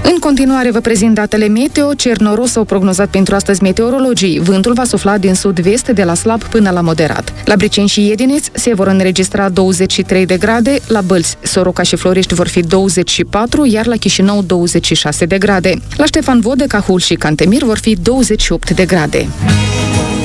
În continuare vă prezint datele meteo. Cer noros au prognozat pentru astăzi meteorologii. Vântul va sufla din sud-vest de la slab până la moderat. La Briceni și Iedineț se vor înregistra 23 de grade, la Bălți, Soroca și Florești vor fi 24, iar la Chișinău 26 de grade. La Ștefan Vodă, Cahul și Cantemir vor fi 28 de grade.